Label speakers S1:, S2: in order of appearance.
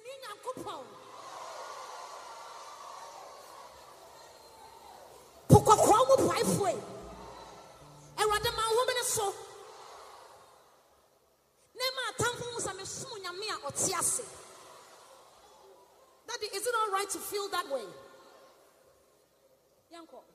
S1: Daddy, is it all right to feel that way? Yanko.